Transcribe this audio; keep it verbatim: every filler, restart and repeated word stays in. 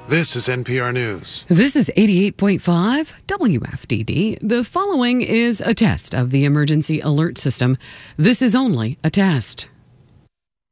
This is N P R News. This is eighty-eight point five W F D D. The following is a test of the emergency alert system. This is only a test.